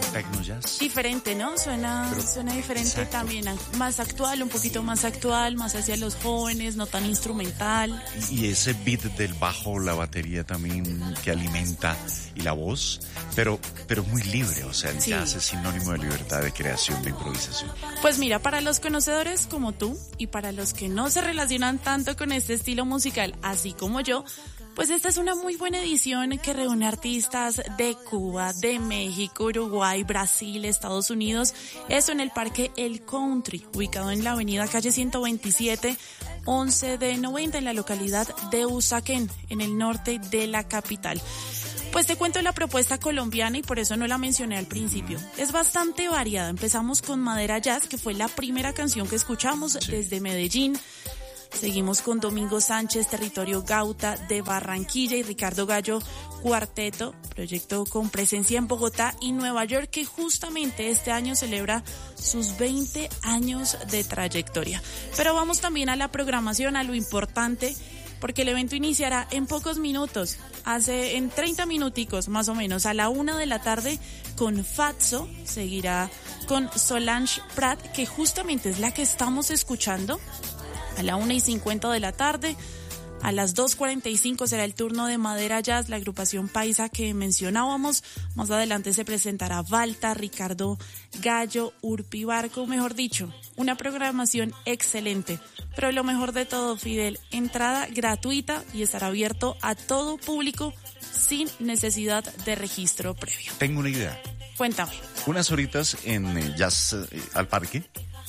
techno jazz. Diferente, ¿no? Suena diferente. Exacto. También, más actual, un poquito más actual, más hacia los jóvenes, no tan instrumental. Y ese beat del bajo, la batería también que alimenta, y la voz, pero muy libre, o sea, el jazz es sinónimo de libertad, de creación, de improvisación. Pues mira, para los conocedores como tú, y para los que no se relacionan tanto con este estilo musical, así como yo, pues esta es una muy buena edición que reúne artistas de Cuba, de México, Uruguay, Brasil, Estados Unidos. Eso en el Parque El Country, ubicado en la avenida calle 127, 11 de 90, en la localidad de Usaquén, en el norte de la capital. Pues te cuento la propuesta colombiana y por eso no la mencioné al principio. Es bastante variada. Empezamos con Madera Jazz, que fue la primera canción que escuchamos desde Medellín. Seguimos con Domingo Sánchez, Territorio Gauta de Barranquilla, y Ricardo Gallo, Cuarteto, proyecto con presencia en Bogotá y Nueva York, que justamente este año celebra sus 20 años de trayectoria. Pero vamos también a la programación, a lo importante, porque el evento iniciará en pocos minutos, en 30 minuticos más o menos, a la 1 de la tarde con Fatso. Seguirá con Solange Prat, que justamente es la que estamos escuchando, a la 1:50 de la tarde. A las 2:45 será el turno de Madera Jazz, la agrupación paisa que mencionábamos. Más adelante se presentará Valta, Ricardo Gallo, Urpi Barco, mejor dicho, una programación excelente. Pero lo mejor de todo, Fidel, entrada gratuita y estará abierto a todo público sin necesidad de registro previo. Tengo una idea. Cuéntame. Unas horitas en Jazz al Parque.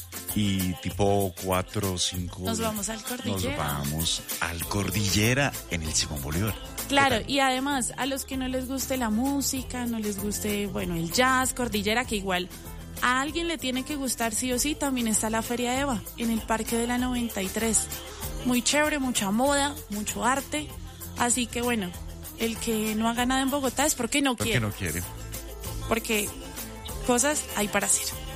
Y tipo 4 o 5... Nos vamos al Cordillera. Nos vamos al Cordillera en el Simón Bolívar. Claro, y además, a los que no les guste la música, no les guste, el jazz, Cordillera, que igual a alguien le tiene que gustar sí o sí, también está la Feria Eva, en el Parque de la 93. Muy chévere, mucha moda, mucho arte. Así que el que no haga nada en Bogotá es porque no quiere. Porque no quiere. Porque cosas hay para hacer.